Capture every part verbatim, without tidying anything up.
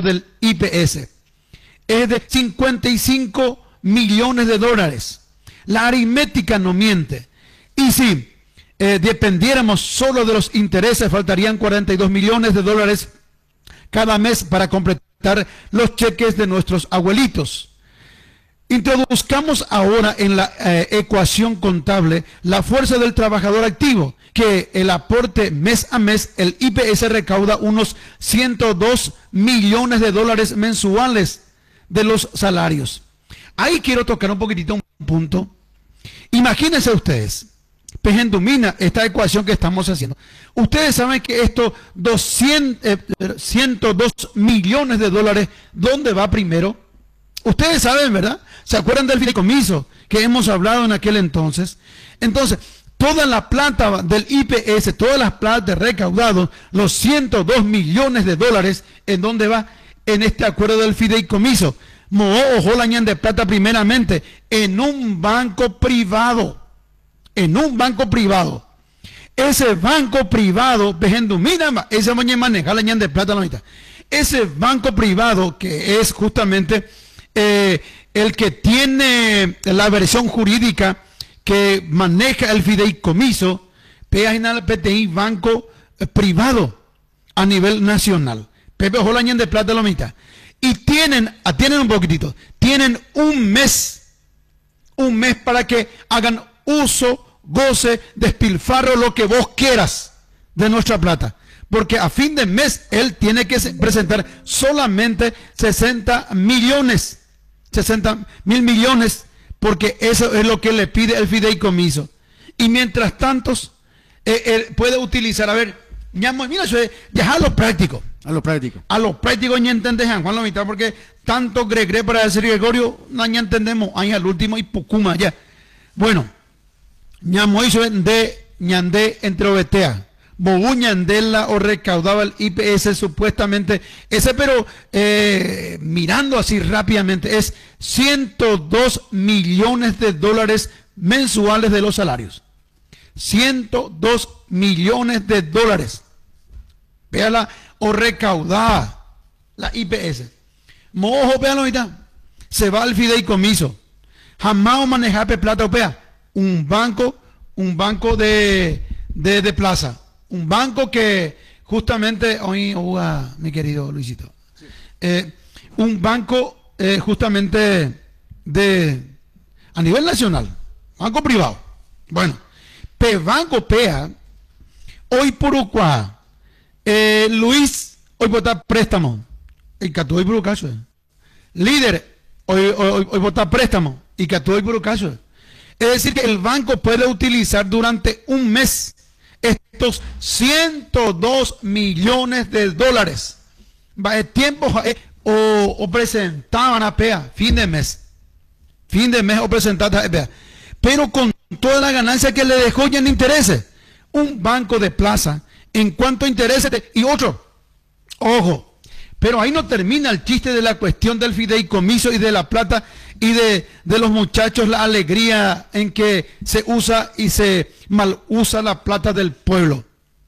del I P S. Es de cincuenta y cinco millones de dólares. La aritmética no miente. Y si eh, dependiéramos solo de los intereses, faltarían cuarenta y dos millones de dólares cada mes para completar los cheques de nuestros abuelitos. Introduzcamos ahora en la eh, ecuación contable la fuerza del trabajador activo, que el aporte mes a mes, el I P S recauda unos ciento dos millones de dólares mensuales de los salarios. Ahí quiero tocar un poquitito un punto. Imagínense ustedes, pejendomina esta ecuación que estamos haciendo. Ustedes saben que estos doscientos, eh, ciento dos millones de dólares, ¿dónde va primero? Ustedes saben, ¿verdad? ¿Se acuerdan del fideicomiso que hemos hablado en aquel entonces? Entonces, toda la plata del I P S, todas las plata recaudadas, los ciento dos millones de dólares, ¿en dónde va? En este acuerdo del fideicomiso. Moó ojo la ñan de plata primeramente en un banco privado. En un banco privado. Ese banco privado, vejendo, mira, ese mañana maneja la ñan de plata la mitad. Ese banco privado que es justamente eh, el que tiene la versión jurídica que maneja el fideicomiso, P T I, banco privado a nivel nacional. Pepe ojo la ñan de plata la mitad. Y tienen, tienen un poquitito, tienen un mes, un mes para que hagan uso, goce, despilfarro, lo que vos quieras de nuestra plata. Porque a fin de mes él tiene que presentar solamente sesenta millones, sesenta mil millones, porque eso es lo que le pide el fideicomiso. Y mientras tanto, eh, él puede utilizar, a ver, mira, eso es, dejar lo práctico. A lo práctico. A lo práctico ya entendés, Juan, la mitad, porque tanto gregre para decir Gregorio, no ya entendemos, ahí al último y Pucuma ya. Bueno, ñamo hizo de ñandé entre obetea, bobu ñandela o recaudaba el I P S supuestamente, ese pero eh, mirando así rápidamente, es ciento dos millones de dólares mensuales de los salarios. ciento dos millones de dólares. Véala, o recaudada la I P S. Mojo, véalo ahorita. Se va al fideicomiso. Jamás manejar plata o pea. Un banco, un banco de, de, de plaza. Un banco que justamente, hoy, oh, uh, mi querido Luisito, sí. eh, un banco eh, justamente de a nivel nacional, banco privado. Bueno, P Banco PEA, hoy por Ucuá, Eh, Luis, hoy vota préstamo. Y que hoy por caso. Líder, hoy, hoy, hoy vota préstamo. Y que hoy por caso. Es decir, que el banco puede utilizar durante un mes estos ciento dos millones de dólares. Va el tiempo o, o presentaban a P E A, fin de mes. Fin de mes o presentaban a P E A. Pero con toda la ganancia que le dejó ya en intereses. Un banco de plaza. En cuanto a intereses, y otro, ojo, pero ahí no termina el chiste de la cuestión del fideicomiso y de la plata y de, de los muchachos, la alegría en que se usa y se mal usa la plata del pueblo.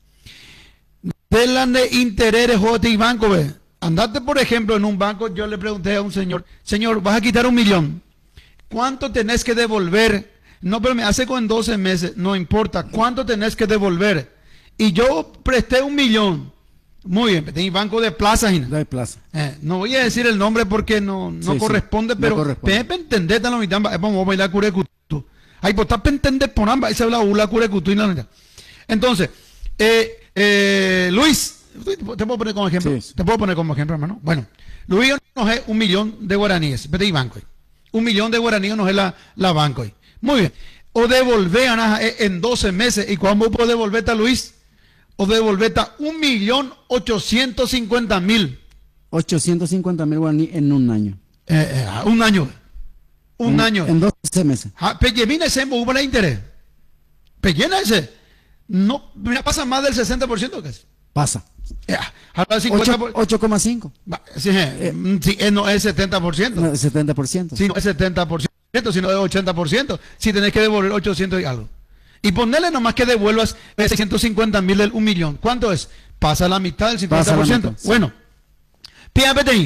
De la de intereses, J y banco, ve. Andate, por ejemplo, en un banco, yo le pregunté a un señor, señor, vas a quitar un millón, ¿cuánto tenés que devolver? No, pero me hace con doce meses, no importa, ¿cuánto tenés que devolver? Y yo presté un millón. Muy bien, tenía banco de plaza. De plaza. Eh, no voy a decir el nombre porque no, no sí, corresponde, sí, pero no corresponde. Pepe entender la mitad, vamos a bailar curecutu. Ahí pues está entender por ambas, ahí se habla ula curecutu y la mitad. Entonces, eh, eh, Luis, te puedo poner como ejemplo, sí, sí. te puedo poner como ejemplo, hermano. Bueno, Luis nos es un millón de guaraníes, P banco. Un millón de guaraníes nos es la, la banco. Muy bien. O devolver en doce meses, ¿y cuándo puedo devolverte a Luis? O devolverte un millón ochocientos cincuenta mil. ochocientos cincuenta mil guaraní en un año. Eh, eh, un año. Un en, año. En doce meses. Pellevina ese hubo el interés. Pellena ese. No, mira, pasa más del sesenta por ciento. ¿Qué es? Pasa. Eh, ocho coma cinco. Sí, eh, sí, eh, no es setenta por ciento. No, setenta por ciento. Sí, no es setenta por ciento, sino es ochenta por ciento. Si tenés que devolver ochocientos y algo. Y ponerle nomás que devuelvas seiscientos cincuenta mil del un millón. ¿Cuánto es? Pasa la mitad del cincuenta por ciento. Mitad, sí. Bueno, P A P T I.